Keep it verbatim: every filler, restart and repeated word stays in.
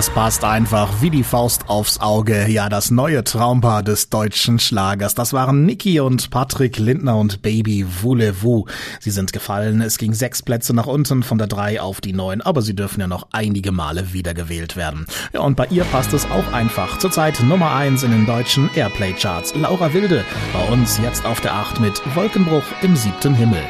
Das passt einfach wie die Faust aufs Auge. Ja, das neue Traumpaar des deutschen Schlagers. Das waren Niki und Patrick Lindner und Baby Voulez-Vous. Sie sind gefallen. Es ging sechs Plätze nach unten von der drei auf die neun, aber sie dürfen ja noch einige Male wiedergewählt werden. Ja, und bei ihr passt es auch einfach. Zurzeit Nummer eins in den deutschen Airplay-Charts. Laura Wilde bei uns jetzt auf der acht mit Wolkenbruch im siebten Himmel.